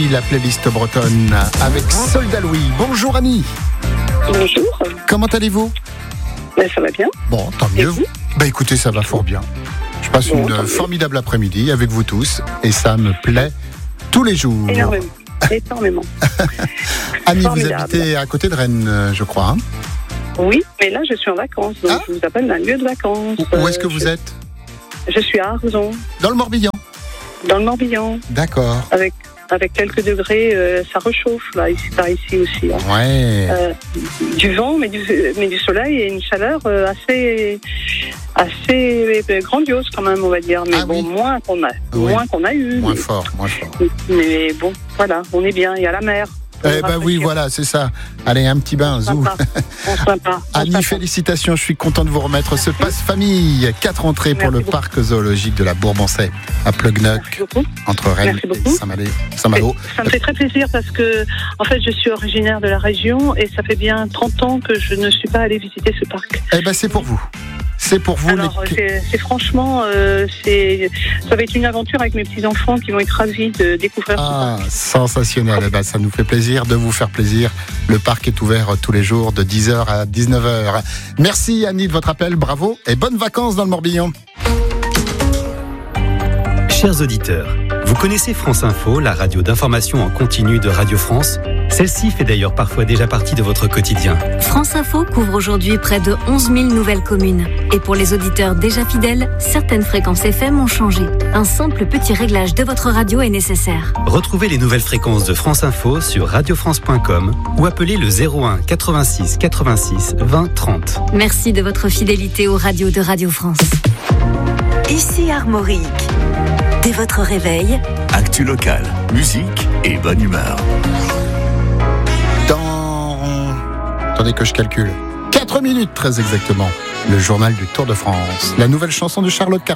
Annie, la playlist bretonne avec Soldat Louis. Bonjour Annie. Bonjour. Comment allez-vous ? Ça va bien. Bon, tant mieux. Écoutez, ça va fort bien. Je passe une formidable après-midi avec vous tous et ça me plaît tous les jours. Énormément. Annie, vous Formidable. habitez à côté de Rennes, je crois. Hein ? Oui, mais là je suis en vacances, donc je vous appelle d'un lieu de vacances. Où est-ce que vous êtes ? Je suis à Arzon, Dans le Morbihan. dans le Morbihan, D'accord. avec quelques degrés, ça réchauffe là, par ici aussi. Hein. Ouais. Du vent, mais du soleil et une chaleur assez grandiose quand même, on va dire. Mais moins qu'on a eu. Moins fort. Mais bon, voilà, on est bien. Il y a la mer. Voilà, c'est ça. Allez, un petit bain, zou. Sympa. Annie, félicitations, je suis content de vous remettre ce passe-famille. 4 entrées pour le parc zoologique de la Bourbansais à Plugnoc, entre Rennes et Saint-Malo. Ça me fait très plaisir parce que, en fait, je suis originaire de la région et ça fait bien 30 ans que je ne suis pas allée visiter ce parc. C'est pour vous. C'est pour vous. Alors, c'est franchement, ça va être une aventure avec mes petits-enfants qui vont être ravis de découvrir ce parc. Sensationnel. Ça nous fait plaisir de vous faire plaisir. Le parc est ouvert tous les jours de 10h à 19h. Merci Annie de votre appel, bravo et bonnes vacances dans le Morbihan. Chers auditeurs, vous connaissez France Info, la radio d'information en continu de Radio France ? Celle-ci fait d'ailleurs parfois déjà partie de votre quotidien. France Info couvre aujourd'hui près de 11 000 nouvelles communes. Et pour les auditeurs déjà fidèles, certaines fréquences FM ont changé. Un simple petit réglage de votre radio est nécessaire. Retrouvez les nouvelles fréquences de France Info sur radiofrance.com ou appelez le 01 86 86 20 30. Merci de votre fidélité aux radios de Radio France. Ici Armorique. Dès votre réveil, actu locale, musique et bonne humeur. Attendez que je calcule. 4 minutes très exactement. Le journal du Tour de France. La nouvelle chanson de Charlotte Cardin.